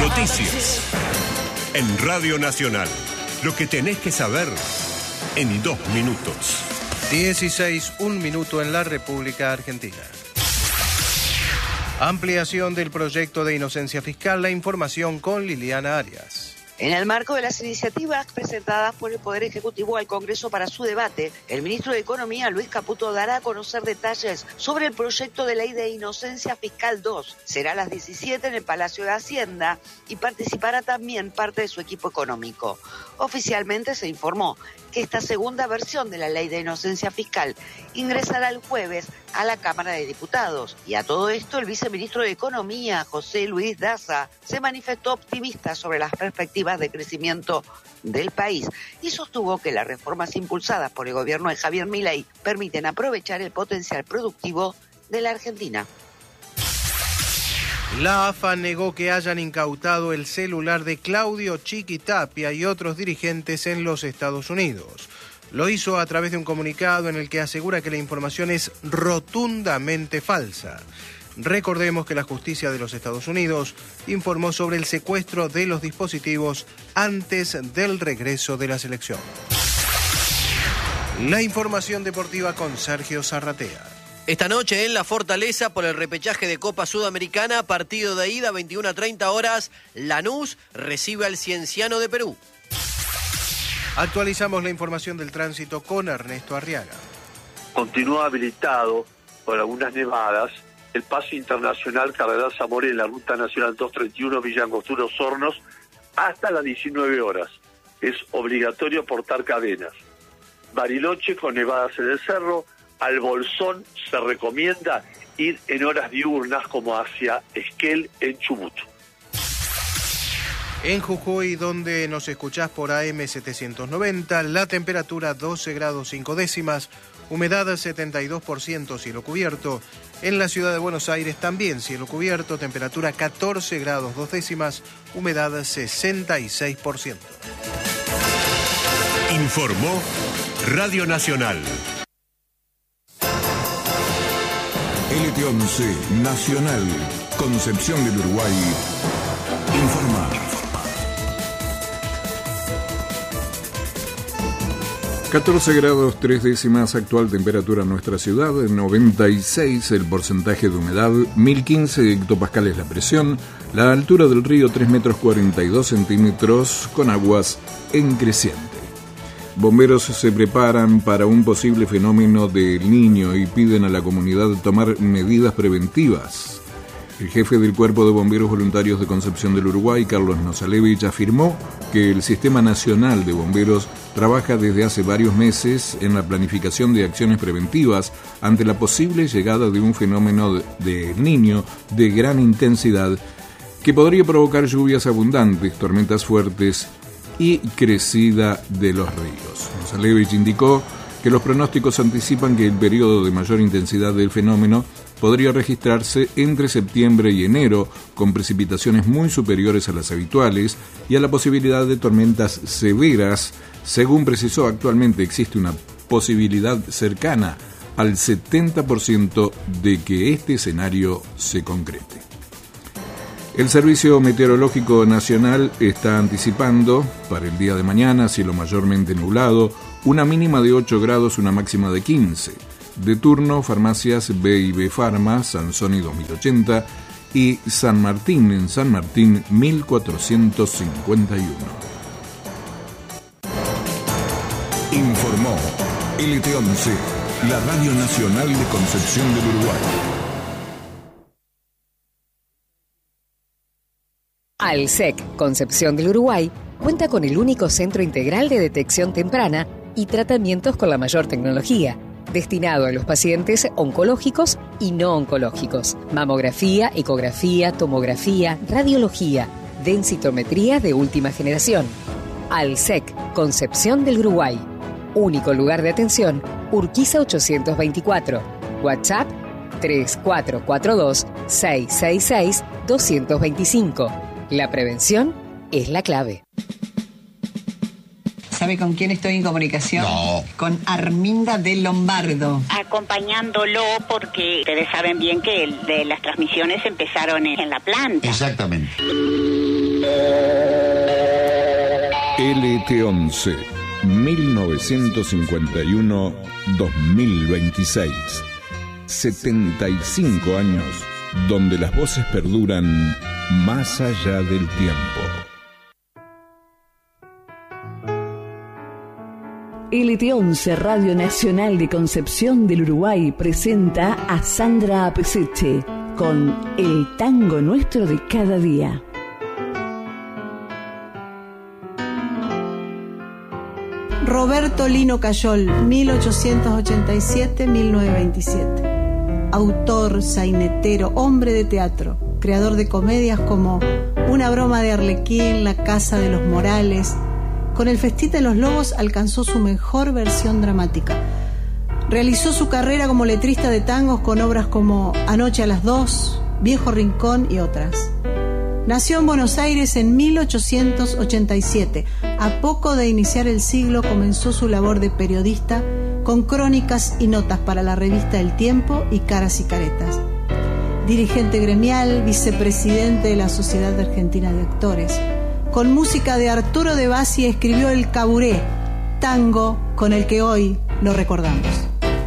Noticias en Radio Nacional. Lo que tenés que saber en 2 minutos. 16, 1 minuto en la República Argentina. Ampliación del proyecto de inocencia fiscal. La información con Liliana Arias. En el marco de las iniciativas presentadas por el Poder Ejecutivo al Congreso para su debate, el ministro de Economía, Luis Caputo, dará a conocer detalles sobre el proyecto de ley de inocencia fiscal 2. Será a las 17 en el Palacio de Hacienda y participará también parte de su equipo económico. Oficialmente se informó que esta segunda versión de la ley de inocencia fiscal ingresará el jueves a la Cámara de Diputados. Y a todo esto, el viceministro de Economía, José Luis Daza, se manifestó optimista sobre las perspectivas de crecimiento del país y sostuvo que las reformas impulsadas por el gobierno de Javier Milei permiten aprovechar el potencial productivo de la Argentina. La AFA negó que hayan incautado el celular de Claudio Chiquitapia y otros dirigentes en los Estados Unidos. Lo hizo a través de un comunicado en el que asegura que la información es rotundamente falsa. Recordemos que la justicia de los Estados Unidos informó sobre el secuestro de los dispositivos antes del regreso de la selección. La información deportiva con Sergio Zarratea. Esta noche en La Fortaleza, por el repechaje de Copa Sudamericana, partido de ida, 21:30 horas, Lanús recibe al Cienciano de Perú. Actualizamos la información del tránsito con Ernesto Arriaga. Continúa habilitado por algunas nevadas el paso internacional Cardenal Zamora en la Ruta Nacional 231 Villa Angostura Hornos hasta las 19 horas. Es obligatorio portar cadenas. Bariloche con nevadas en el cerro. Al Bolsón se recomienda ir en horas diurnas como hacia Esquel en Chubut. En Jujuy, donde nos escuchás por AM 790, la temperatura 12 grados 5 décimas, humedad 72%, cielo cubierto. En la ciudad de Buenos Aires también cielo cubierto, temperatura 14 grados 2 décimas, humedad 66%. Informó Radio Nacional. LT11 Nacional, Concepción del Uruguay, informa. 14 grados 3 décimas, actual temperatura en nuestra ciudad, 96 el porcentaje de humedad, 1015 hectopascales la presión, la altura del río 3 metros 42 centímetros con aguas en creciente. Bomberos se preparan para un posible fenómeno del Niño y piden a la comunidad tomar medidas preventivas. El jefe del Cuerpo de Bomberos Voluntarios de Concepción del Uruguay, Carlos Nosalevich, afirmó que el Sistema Nacional de Bomberos trabaja desde hace varios meses en la planificación de acciones preventivas ante la posible llegada de un fenómeno de Niño de gran intensidad que podría provocar lluvias abundantes, tormentas fuertes y crecida de los ríos. Nosalevich indicó que los pronósticos anticipan que el periodo de mayor intensidad del fenómeno podría registrarse entre septiembre y enero, con precipitaciones muy superiores a las habituales y a la posibilidad de tormentas severas. Según precisó, actualmente existe una posibilidad cercana al 70% de que este escenario se concrete. El Servicio Meteorológico Nacional está anticipando para el día de mañana cielo mayormente nublado, una mínima de 8 grados, una máxima de 15. De turno, farmacias B&B Pharma, Sansoni 2080 y San Martín, en San Martín 1451. Informó LT11, la Radio Nacional de Concepción del Uruguay. ALSEC Concepción del Uruguay cuenta con el único centro integral de detección temprana y tratamientos con la mayor tecnología, destinado a los pacientes oncológicos y no oncológicos. Mamografía, ecografía, tomografía, radiología, densitometría de última generación. ALSEC Concepción del Uruguay. Único lugar de atención, Urquiza 824. WhatsApp 3442-666-225. La prevención es la clave. ¿Sabe con quién estoy en comunicación? No. Con Arminda de Lombardo. Acompañándolo porque ustedes saben bien que las transmisiones empezaron en la planta. Exactamente. LT11 1951-2026. 75 años donde las voces perduran más allá del tiempo. LT11 Radio Nacional de Concepción del Uruguay presenta a Sandra Apeseche con El tango nuestro de cada día. Roberto Lino Cayol, 1887-1927. Autor, sainetero, hombre de teatro, creador de comedias como Una broma de Arlequín, La casa de los Morales. Con El festín de los lobos alcanzó su mejor versión dramática. Realizó su carrera como letrista de tangos con obras como Anoche a las 2, Viejo Rincón y otras. Nació en Buenos Aires en 1887. A poco de iniciar el siglo comenzó su labor de periodista con crónicas y notas para la revista El Tiempo y Caras y Caretas. Dirigente gremial, vicepresidente de la Sociedad Argentina de Actores. Con música de Arturo de Bassi escribió El Caburé, tango con el que hoy lo recordamos.